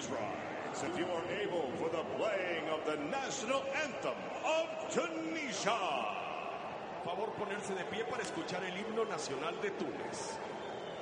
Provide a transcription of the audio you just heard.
Please rise if you are able for the playing of the national anthem of Tunisia. Por favor, ponerse de pie para escuchar el himno nacional de Túnez.